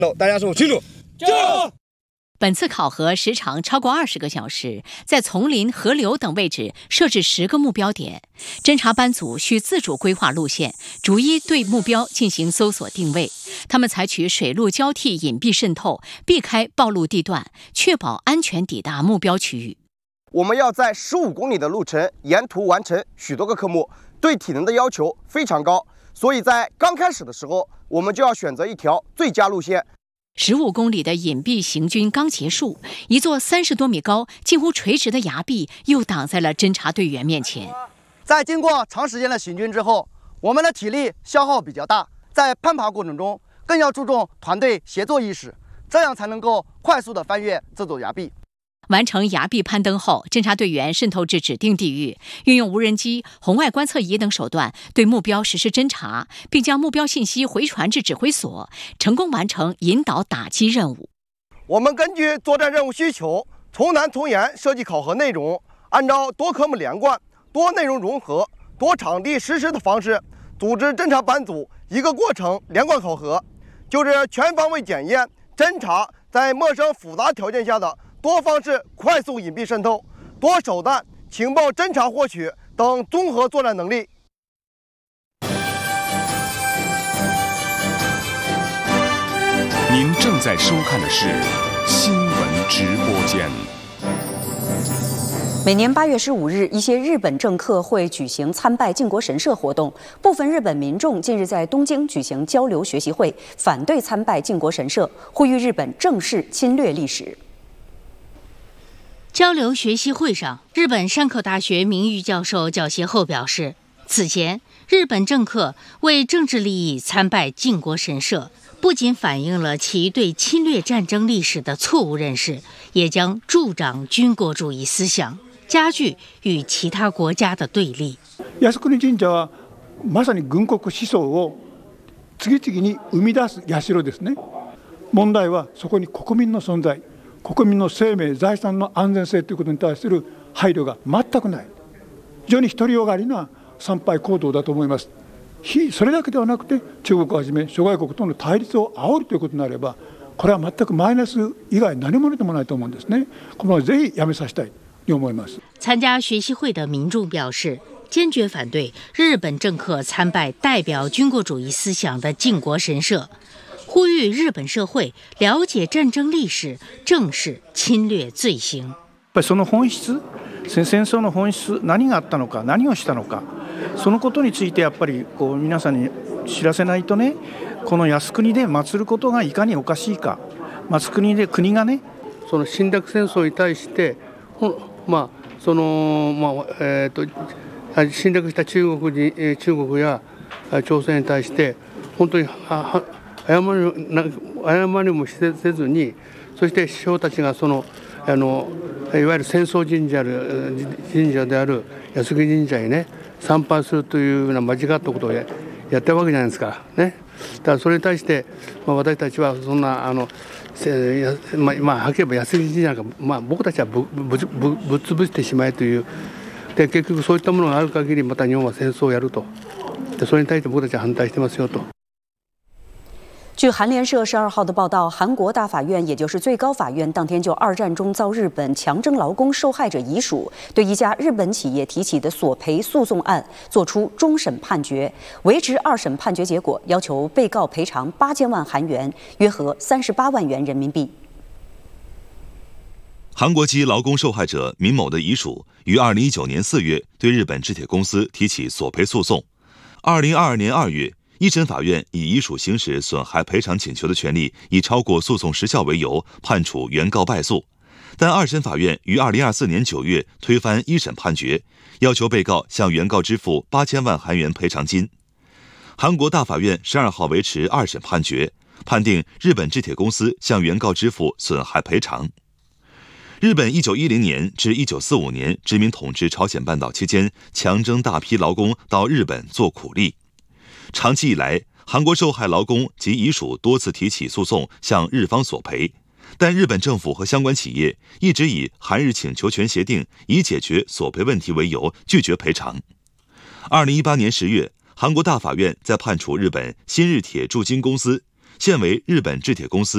大家说清楚。就。 本次考核时长超过20个小时，在丛林、河流等位置设置10个目标点，侦察班组需自主规划路线，逐一对目标进行搜索定位。他们采取水陆交替隐蔽渗透，避开暴露地段，确保安全抵达目标区域。 我们要在15公里的路程沿途完成许多个科目，对体能的要求非常高，所以在刚开始的时候，我们就要选择一条最佳路线。 15公里的隐蔽行军刚结束，一座30多米高、近乎垂直的崖壁又挡在了侦察队员面前。 在经过长时间的行军之后，我们的体力消耗比较大，在攀爬过程中更要注重团队协作意识，这样才能够快速地翻越这座崖壁。 完成崖壁攀登后，侦察队员渗透至指定地域，运用无人机、红外观测仪等手段对目标实施侦察，并将目标信息回传至指挥所，成功完成引导打击任务。 我们根据作战任务需求，从难从严设计考核内容，按照多科目连贯、多内容融合、多场地实施的方式，组织侦察班组一个过程连贯考核，就是全方位检验侦察在陌生复杂条件下的多方式快速隐蔽渗透、多手段情报侦察获取等综合作战能力。 您正在收看的是新闻直播间。 每年8月15日，一些日本政客会举行参拜靖国神社活动。部分日本民众近日在东京举行交流学习会，反对参拜靖国神社，呼吁日本正视侵略历史。 交流学习会上，日本山口大学名誉教授缴械后表示，此前日本政客为政治利益参拜靖国神社，不仅反映了其对侵略战争历史的错误认識，也将助長軍國主義思想，加劇與其他國家的對立。 靖国神社はまさに軍国思想を次々に生み出す社ですね。問題はそこに国民の存在、国民の生命、財産の安全性ということに対する配慮が全くない、非常に独りよがりな参拝行動だと思います。それだけではなくて、中国をはじめ諸外国との対立を煽るということになれば、これは全くマイナス以外何者でもないと思うんですね。このぜひやめさせたいと思います。 参加学习会的民众表示，坚决反对日本政客参拜代表军国主义思想的靖国神社，呼吁日本社会了解战争历史，正視侵略罪行。 やっぱりその本質、戦争の本質、何があったのか、何をしたのか、そのことについてやっぱりこう皆さんに知らせないとね、この靖国で祀ることがいかにおかしいか、靖国で国がね、 その侵略戦争に対して、侵略した中国や朝鮮に対して本当に謝りもせずに、そして首相たちがいわゆる戦争神社である靖国神社にね参拝するというような間違ったことをやってるわけじゃないですかね。だからそれに対して、私たちはそんなはっきり言えば靖国神社なんか、僕たちはぶっ潰してしまえという。で結局そういったものがある限りまた日本は戦争をやると。でそれに対して僕たちは反対してますよと。 据韩联社12号的报道，韩国大法院，也就是最高法院，当天就二战中遭日本强征劳工受害者遗属对一家日本企业提起的索赔诉讼案作出终审判决，维持二审判决结果，要求被告赔偿8000万韩元，约合38万元人民币。 韩国籍劳工受害者民某的遗属于2019年4月对日本制铁公司提起索赔诉讼。2022年2月，一审法院以遗属行使损害赔偿请求的权利已超过诉讼时效为由，判处原告败诉。但二审法院于2024年9月推翻一审判决，要求被告向原告支付8000万韩元赔偿金。韩国大法院12号维持二审判决，判定日本制铁公司向原告支付损害赔偿。日本1910年至1945年殖民统治朝鲜半岛期间，强征大批劳工到日本做苦力。长期以来，韩国受害劳工及遗属多次提起诉讼向日方索赔，但日本政府和相关企业一直以韩日请求权协定以解决索赔问题为由，拒绝赔偿。2018年10月，韩国大法院在判处日本新日铁铸金公司，现为日本制铁公司